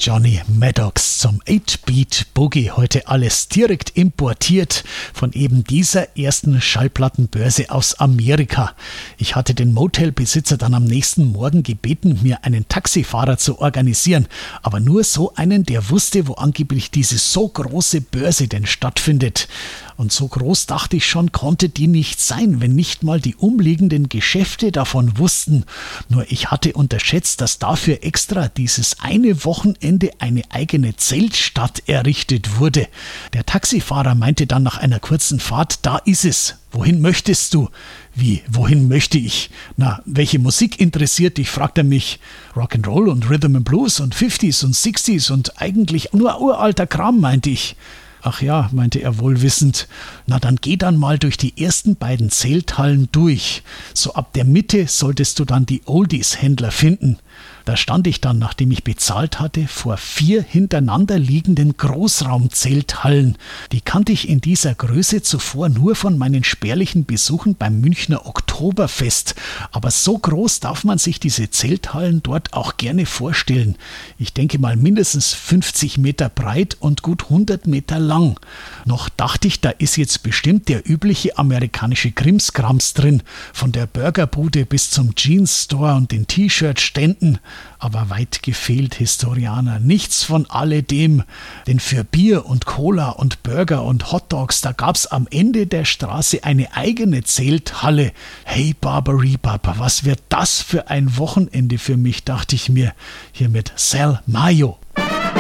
Johnny Maddox zum 8-Beat Boogie. Heute alles direkt importiert von eben dieser ersten Schallplattenbörse aus Amerika. Ich hatte den Motelbesitzer dann am nächsten Morgen gebeten, mir einen Taxifahrer zu organisieren. Aber nur so einen, der wusste, wo angeblich diese so große Börse denn stattfindet. Und so groß, dachte ich schon, konnte die nicht sein, wenn nicht mal die umliegenden Geschäfte davon wussten. Nur ich hatte unterschätzt, dass dafür extra dieses eine Wochenende eine eigene Zeltstadt errichtet wurde. Der Taxifahrer meinte dann nach einer kurzen Fahrt, da ist es. Wohin möchtest du? Wie, wohin möchte ich? Na, welche Musik interessiert dich, fragt er mich. Rock'n'Roll und Rhythm and Blues und 50s und 60s und eigentlich nur uralter Kram, meinte ich. Ach ja, meinte er wohlwissend, na dann geh dann mal durch die ersten beiden Zelthallen durch. So ab der Mitte solltest du dann die Oldies-Händler finden. Da stand ich dann, nachdem ich bezahlt hatte, vor 4 hintereinander liegenden Großraumzelthallen. Die kannte ich in dieser Größe zuvor nur von meinen spärlichen Besuchen beim Münchner Oktoberfest. Aber so groß darf man sich diese Zelthallen dort auch gerne vorstellen. Ich denke mal mindestens 50 Meter breit und gut 100 Meter lang. Noch dachte ich, da ist jetzt bestimmt der übliche amerikanische Krimskrams drin. Von der Burgerbude bis zum Jeans-Store und den T-Shirt-Ständen. Aber weit gefehlt, Historianer, nichts von alledem. Denn für Bier und Cola und Burger und Hotdogs, da gab's am Ende der Straße eine eigene Zelthalle. Hey Barbaribaba, was wird das für ein Wochenende für mich, dachte ich mir. Hier mit Sal Mayo.